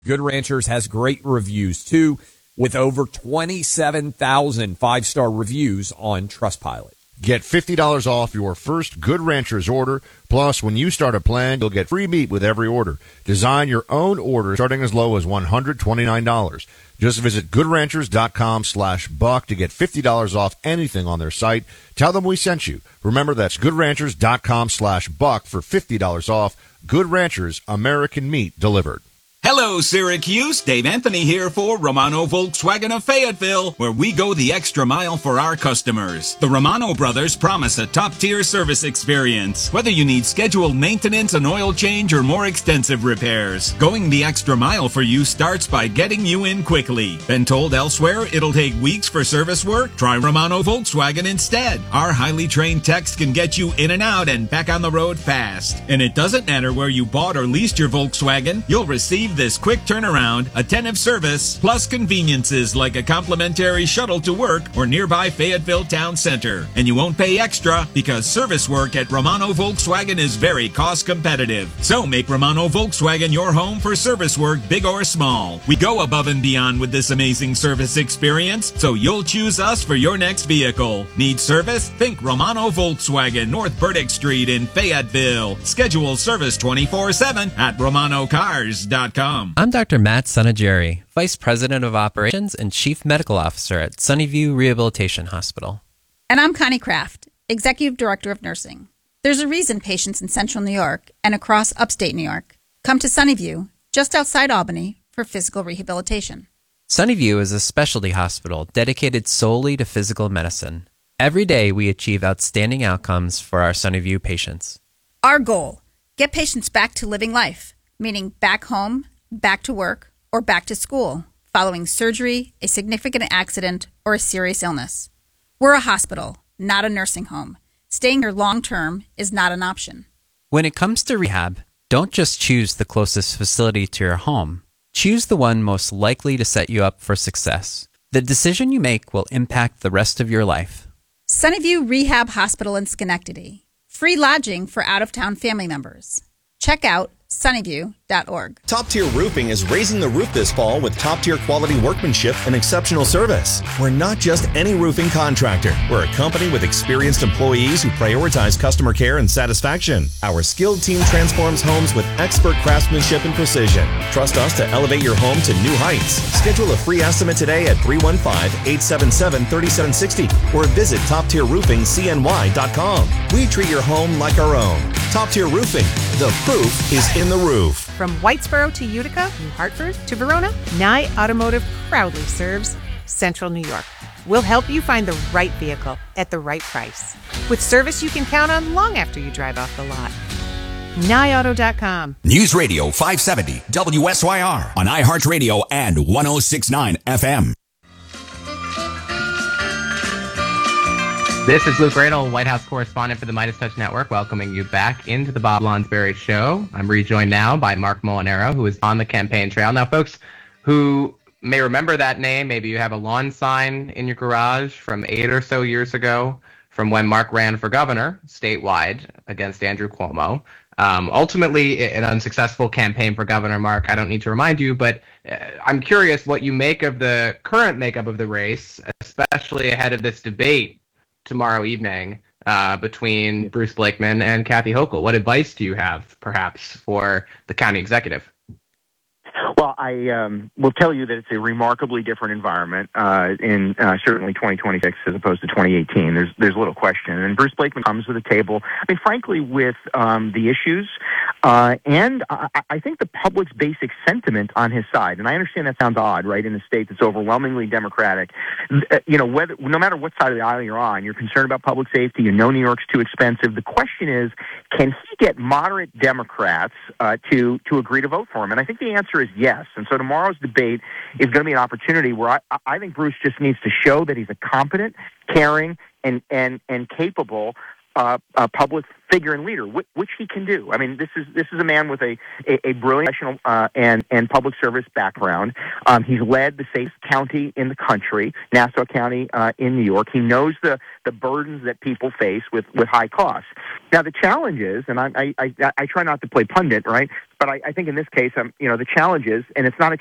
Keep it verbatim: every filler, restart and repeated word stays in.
Good Ranchers has great reviews, too, with over twenty-seven thousand five-star reviews on Trustpilot. Get fifty dollars off your first Good Ranchers order. Plus, when you start a plan, you'll get free meat with every order. Design your own order starting as low as one hundred twenty-nine dollars. Just visit goodranchers.com slash buck to get fifty dollars off anything on their site. Tell them we sent you. Remember, that's goodranchers.com slash buck for fifty dollars off. Good Ranchers, American meat delivered. Hello, Syracuse. Dave Anthony here for Romano Volkswagen of Fayetteville, where we go the extra mile for our customers. The Romano brothers promise a top-tier service experience. Whether you need scheduled maintenance, an oil change, or more extensive repairs, going the extra mile for you starts by getting you in quickly. Been told elsewhere it'll take weeks for service work? Try Romano Volkswagen instead. Our highly trained techs can get you in and out and back on the road fast. And it doesn't matter where you bought or leased your Volkswagen, you'll receive this quick turnaround, attentive service, plus conveniences like a complimentary shuttle to work or nearby Fayetteville Town Center. And you won't pay extra because service work at Romano Volkswagen is very cost competitive. So make Romano Volkswagen your home for service work, big or small. We go above and beyond with this amazing service experience, so you'll choose us for your next vehicle. Need service? Think Romano Volkswagen, North Burdick Street in Fayetteville. Schedule service twenty-four seven at romano cars dot com. I'm Doctor Matt Sonageri, Vice President of Operations and Chief Medical Officer at Sunnyview Rehabilitation Hospital. And I'm Connie Kraft, Executive Director of Nursing. There's a reason patients in Central New York and across upstate New York come to Sunnyview, just outside Albany, for physical rehabilitation. Sunnyview is a specialty hospital dedicated solely to physical medicine. Every day we achieve outstanding outcomes for our Sunnyview patients. Our goal, get patients back to living life, meaning back home, back to work, or back to school, following surgery, a significant accident, or a serious illness. We're a hospital, not a nursing home. Staying here long-term is not an option. When it comes to rehab, don't just choose the closest facility to your home. Choose the one most likely to set you up for success. The decision you make will impact the rest of your life. Sunnyview Rehab Hospital in Schenectady. Free lodging for out-of-town family members. Check out sunnyview dot org. Top Tier Roofing is raising the roof this fall with top-tier quality workmanship and exceptional service. We're not just any roofing contractor. We're a company with experienced employees who prioritize customer care and satisfaction. Our skilled team transforms homes with expert craftsmanship and precision. Trust us to elevate your home to new heights. Schedule a free estimate today at three one five, eight seven seven, three seven six zero or visit top tier roofing c n y dot com. We treat your home like our own. Top Tier Roofing. The proof is in the roof. From Whitesboro to Utica, New Hartford to Verona, Nye Automotive proudly serves Central New York. We'll help you find the right vehicle at the right price, with service you can count on long after you drive off the lot. Nye Auto dot com. News Radio five seventy W S Y R on iHeartRadio and one oh six point nine F M. This is Luke Radel, White House correspondent for the Midas Touch Network, welcoming you back into the Bob Lonsberry Show. I'm rejoined now by Mark Molinaro, who is on the campaign trail. Now, folks who may remember that name, maybe you have a lawn sign in your garage from eight or so years ago, from when Mark ran for governor statewide against Andrew Cuomo. Um, ultimately, an unsuccessful campaign for Governor Mark, I don't need to remind you, but uh, I'm curious what you make of the current makeup of the race, especially ahead of this debate tomorrow evening uh, between Bruce Blakeman and Kathy Hochul. What advice do you have, perhaps, for the county executive? Well, I um, will tell you that it's a remarkably different environment uh, in uh, certainly twenty twenty-six as opposed to twenty eighteen. There's there's little question. And Bruce Blakeman comes to the table, I mean, frankly, with um, the issues uh, and I, I think the public's basic sentiment on his side. And I understand that sounds odd, right, in a state that's overwhelmingly Democratic. You know, whether no matter what side of the aisle you're on, you're concerned about public safety. You know New York's too expensive. The question is, can he get moderate Democrats uh, to to agree to vote for him? And I think the answer is yes. And so tomorrow's debate is going to be an opportunity where I, I think Bruce just needs to show that he's a competent, caring, and and and capable uh, uh, public figure and leader, which, which he can do. I mean, this is this is a man with a a, a brilliant professional uh, and and public service background. Um, he's led the safest county in the country, Nassau County uh, in New York. He knows the the burdens that people face with with high costs. Now, the challenge is, and I I, I, I try not to play pundit, right? But I, I think in this case, um, you know, the challenge is, and it's not a